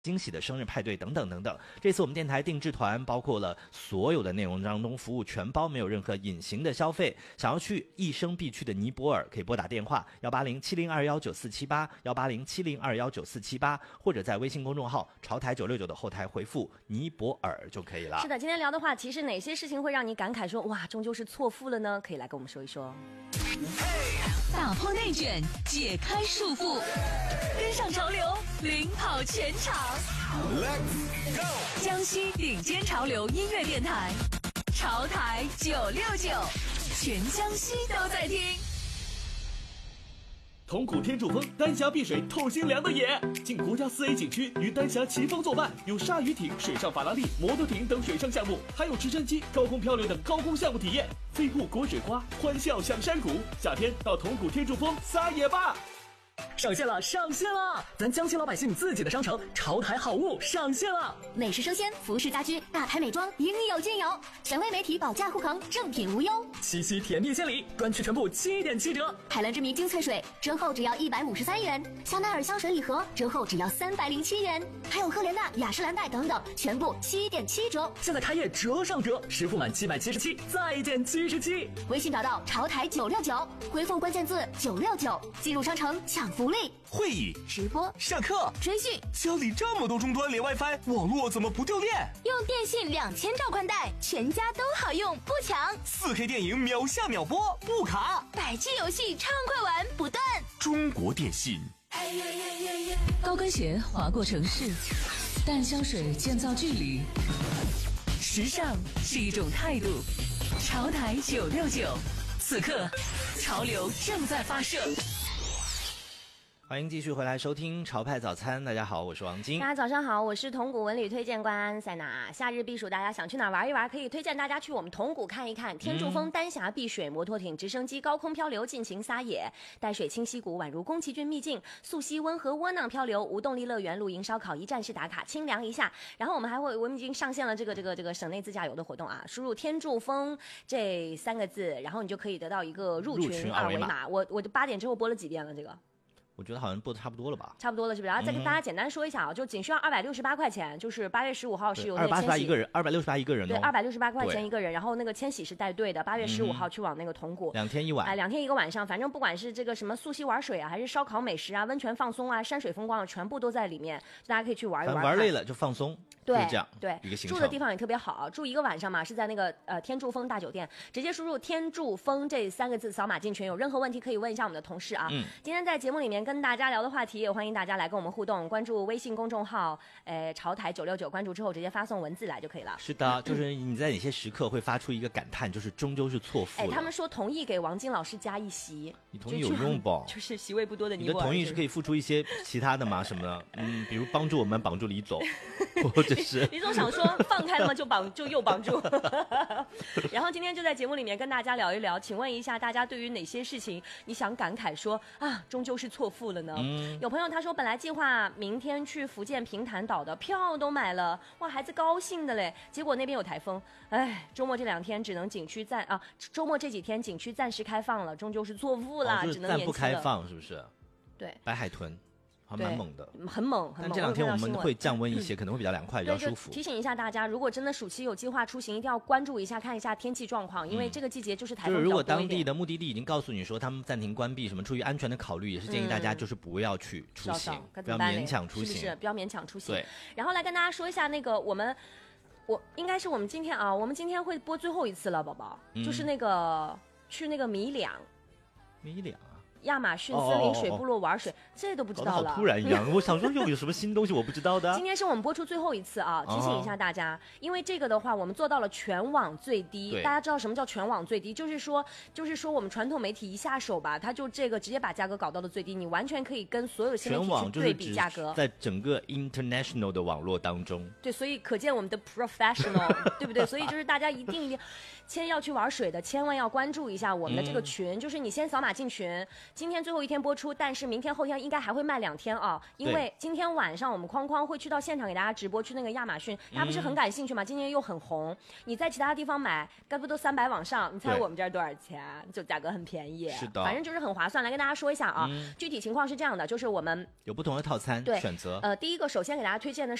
惊喜的生日派对等等等等。这次我们电台定制团包括了所有的内容当中，服务全包，没有任何隐形的消费。想要去一生必去的尼泊尔，可以拨打电话18070219478，18070219478，或者在微信公众号潮台969的后台回复尼泊尔就可以了。 是的，今天聊的话题是哪些事情会让你感慨说哇，终究是错付了呢？可以来跟我们说一说。 打破内卷，解开束缚，跟上潮流，领跑全场。Let's go！ 江西顶尖潮流音乐电台，潮台969，全江西都在听。 铜鼓天柱峰丹霞碧水透心凉的野，进国家4A 景区，与丹霞齐峰作伴，有鲨鱼艇、水上法拉利、摩托艇等水上项目，还有直升机、高空漂流等高空项目体验。飞瀑滚水花，欢笑响山谷。夏天到铜鼓天柱峰撒野吧！ 上线了，上线了！咱江西老百姓自己的商城潮台好物上线了， 美食生鲜、服饰家居、大牌美妆应有尽有，权威媒体保价护航，正品无忧。 七夕甜蜜献礼，专区全部7.7折。 海蓝之谜精粹水折后只要153元，香奈儿香水礼盒折后只要307元，还有赫莲娜、雅诗兰黛等等，全部7.7折。 现在开业折上折，实付满777再减77。 微信找到潮台969，回复关键字969，进入商城抢福利。 会议、 直播、 上课、 追剧， 家里这么多终端连 WiFi， 网络怎么不掉电？ 用电信2000兆宽带，全家都好用，不抢。 4K 电影秒下秒播，不卡。 100G 游戏畅快玩不断。 中国电信。 高跟鞋划过城市，淡香水建造距离。时尚是一种态度。潮台969，此刻潮流正在发射。 欢迎继续回来收听潮派早餐，大家好，我是王晶。 大家早上好，我是铜鼓文旅推荐官塞娜。夏日避暑，大家想去哪玩一玩，可以推荐大家去我们铜鼓看一看天柱峰丹霞碧水，摩托艇、直升机高空漂流，尽情撒野。淡水清溪谷宛如宫崎骏秘境，溯溪温和窝囊漂流，无动力乐园露营烧烤一站式打卡，清凉一下。然后我们已经上线了这个省内自驾游的活动啊，输入天柱峰这3个字，然后你就可以得到一个入群二维码。我就8点之后播了几遍了这个。 我觉得好像播的差不多了吧？ 差不多了，是不是？然后再跟大家简单说一下啊，就仅需要268块钱，就是8月15号是有那个 268一个人，268一个人哦。 对，268块钱一个人，然后那个千禧是带队的，8月15号去往那个铜鼓 ，2天1晚 ，2天1个晚上，反正不管是这个什么溯溪玩水啊，还是烧烤美食啊，温泉放松啊，山水风光全部都在里面，大家可以去玩一玩。 玩累了就放松。 对， 这样对， 一个行程。 住的地方也特别好，住1个晚上嘛，是在那个天柱峰大酒店，直接输入天柱峰这3个字，扫码进群。有任何问题可以问一下我们的同事啊。今天在节目里面跟大家聊的话题，也欢迎大家来跟我们互动，关注微信公众号潮台969，关注之后直接发送文字来就可以了。 是的，就是你在哪些时刻会发出一个感叹，就是终究是错付了。 他们说同意给王晶老师加一席， 你同意有用不？ 就是席位不多的你的同意是可以付出一些其他的吗？什么的？比如帮助我们绑住李总，或者是李总想说放开了吗？就又绑住。然后今天就在节目里面跟大家聊一聊，请问一下大家对于哪些事情你想感慨说啊，终究是错付了呢？有朋友他说本来计划明天去福建平潭岛的票都买了，哇，孩子高兴的嘞，结果那边有台风，哎，周末这2天只能周末这几天景区暂时开放了，终究是错付了，只能延期了。 暂不开放是不是？ 对， 白海豚。还蛮猛的， 很猛。 但这2天我们会降温一些，可能会比较凉快，比较舒服。 提醒一下大家，如果真的暑期有计划出行，一定要关注一下，看一下天气状况，因为这个季节就是台风比较多一点。 就是如果当地的目的地已经告诉你说他们暂停关闭，什么出于安全的考虑，也是建议大家就是不要去出行，不要勉强出行， 是不要勉强出行。 对。 然后来跟大家说一下那个应该是我们今天会播最后一次了，宝宝，就是那个去那个米两。亚马逊森林水部落玩水，这都不知道了。 好突然一样，我想说又有什么新东西我不知道的。 今天是我们播出最后一次啊，提醒一下大家，因为这个的话，我们做到了全网最低。大家知道什么叫全网最低？就是说我们传统媒体一下手吧，它就这个直接把价格搞到了最低，你完全可以跟所有新媒体去对比价格。 在整个 international 的网络当中， 对，所以可见我们的 professional， 对不对？所以就是大家一定要去玩水的，千万要关注一下我们的这个群，就是你先扫码进群。 今天最后一天播出，但是明天后天应该还会卖2天啊，因为今天晚上我们框框会去到现场给大家直播，去那个亚马逊，大家不是很感兴趣吗？今天又很红，你在其他地方买，该不都300往上？你猜我们这儿多少钱？就价格很便宜， 是的， 反正就是很划算。来跟大家说一下啊，具体情况是这样的，就是我们有不同的套餐选择。 第一个首先给大家推荐的